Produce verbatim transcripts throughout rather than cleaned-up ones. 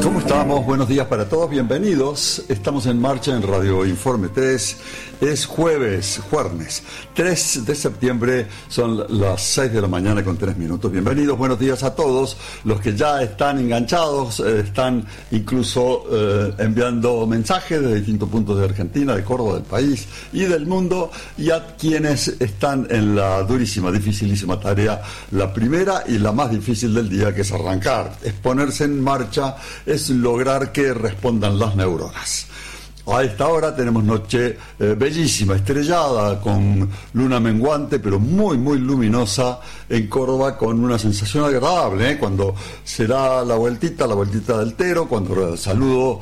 ¿Cómo estamos? Buenos días para todos, bienvenidos. Estamos en marcha en Radio Informe tres. Es jueves, jueves, tres de septiembre, son las seis de la mañana con tres minutos. Bienvenidos, buenos días a todos los que ya están enganchados, eh, están incluso eh, enviando mensajes de distintos puntos de Argentina, de Córdoba, del país y del mundo, y a quienes están en la durísima, dificilísima tarea, la primera y la más difícil del día, que es arrancar, es ponerse en marcha, es lograr que respondan las neuronas. A esta hora tenemos noche eh, bellísima, estrellada, con luna menguante, pero muy, muy luminosa en Córdoba, con una sensación agradable, ¿eh? Cuando se da la vueltita, la vueltita del Tero, cuando saludo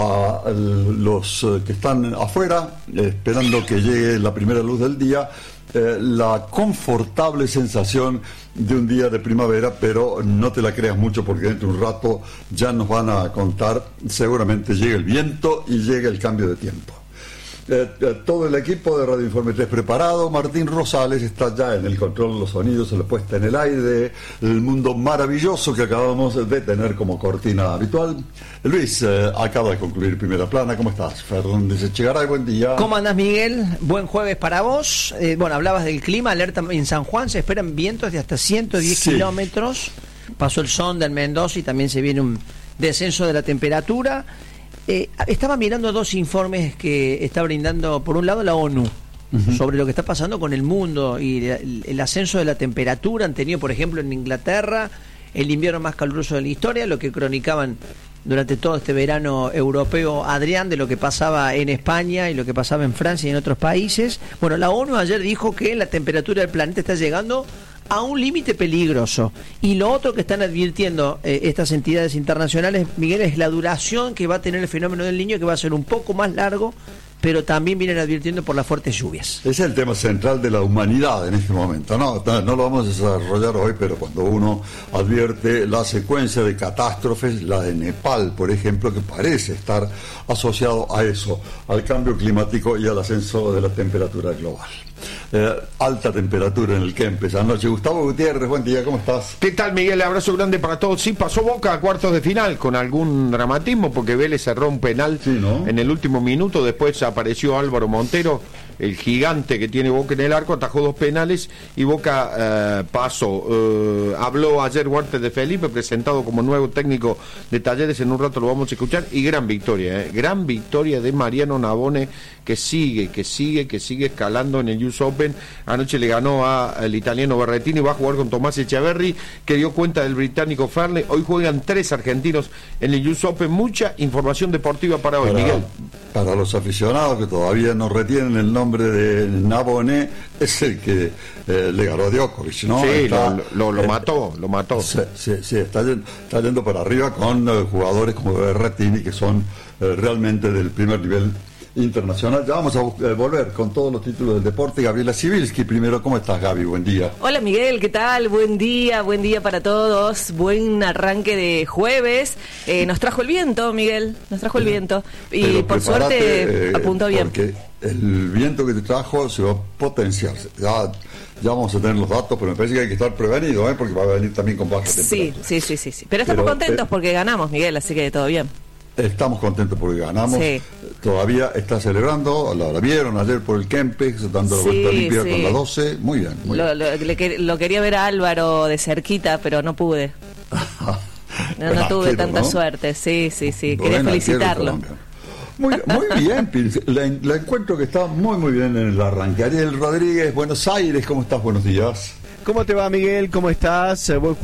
a los eh, que están afuera, eh, esperando que llegue la primera luz del día, eh, la confortable sensación de un día de primavera, pero no te la creas mucho porque dentro de un rato ya nos van a contar, seguramente llega el viento y llega el cambio de tiempo. Eh, eh, todo el equipo de Radio Informe tres preparado. Martín Rosales está ya en el control de los sonidos, en la puesta en el aire, el mundo maravilloso que acabamos de tener como cortina habitual. Luis, eh, acaba de concluir Primera Plana. ¿Cómo estás? Fernández Echegaray, buen día. ¿Cómo andás, Miguel? Buen jueves para vos. Eh, bueno, hablabas del clima, alerta en San Juan, se esperan vientos de hasta ciento diez sí. kilómetros. Pasó el Sonda en Mendoza y también se viene un descenso de la temperatura. Eh, estaba mirando dos informes que está brindando, por un lado, la ONU, uh-huh, sobre lo que está pasando con el mundo y el, el ascenso de la temperatura. Han tenido, por ejemplo, en Inglaterra el invierno más caluroso de la historia, lo que cronicaban durante todo este verano europeo Adrián, de lo que pasaba en España y lo que pasaba en Francia y en otros países. Bueno, la ONU ayer dijo que la temperatura del planeta está llegando a un límite peligroso. Y lo otro que están advirtiendo eh, estas entidades internacionales, Miguel, es la duración que va a tener el fenómeno del Niño, que va a ser un poco más largo, pero también vienen advirtiendo por las fuertes lluvias. Ese es el tema central de la humanidad en este momento. No, no, no lo vamos a desarrollar hoy, pero cuando uno advierte la secuencia de catástrofes, la de Nepal, por ejemplo, que parece estar asociado a eso, al cambio climático y al ascenso de la temperatura global. Eh, alta temperatura en el Kempes anoche. Gustavo Gutiérrez, buen día, ¿cómo estás? ¿Qué tal, Miguel? Abrazo grande para todos. Sí, pasó Boca a cuartos de final con algún dramatismo porque Vélez cerró un penal, sí, ¿no?, en el último minuto. Después apareció Álvaro Montero, el gigante que tiene Boca en el arco, atajó dos penales y Boca eh, pasó. Eh, habló ayer Huerta de Felipe, presentado como nuevo técnico de Talleres, en un rato lo vamos a escuchar, y gran victoria, eh, gran victoria de Mariano Navone, que sigue, que sigue, que sigue escalando en el U S Open. Anoche le ganó al italiano Berrettini, va a jugar con Tomás Echeverry, que dio cuenta del británico Ferle. Hoy juegan tres argentinos en el U S Open. Mucha información deportiva para hoy, para, Miguel. Para los aficionados que todavía no retienen el nombre de Navone, es el que eh, le ganó a Djokovic, ¿no? Sí, está, lo, lo, lo eh, mató, lo mató. Sí, sí, sí, está, está yendo para arriba con eh, jugadores como Berrettini, que son eh, realmente del primer nivel internacional. Ya vamos a eh, volver con todos los títulos del deporte. Gabriela Sibilski primero. ¿Cómo estás, Gaby? Buen día. Hola, Miguel, ¿qué tal? Buen día, buen día para todos. Buen arranque de jueves. Eh, nos trajo el viento, Miguel, nos trajo el viento. Y Pero por suerte eh, apuntó bien. Porque el viento que te trajo se va a potenciar. Ya, ya vamos a tener los datos, pero me parece que hay que estar prevenido, ¿eh? Porque va a venir también con baja temperatura. Sí, sí, sí, sí, sí. Pero estamos pero, contentos eh, porque ganamos, Miguel, así que todo bien. Estamos contentos porque ganamos. Sí. Todavía está celebrando, la, la vieron ayer por el Kempes, dando la sí, vuelta limpia sí. con la doce. Muy bien. Muy lo, bien. Lo, le, lo quería ver a Álvaro de cerquita, pero no pude. No, no tuve tanta ¿no? suerte. Sí, sí, sí. Quería bueno, felicitarlo. Muy, muy bien, la, la encuentro que está muy, muy bien en el arranque. Ariel Rodríguez, Buenos Aires, ¿cómo estás? Buenos días. ¿Cómo te va, Miguel? ¿Cómo estás? Buen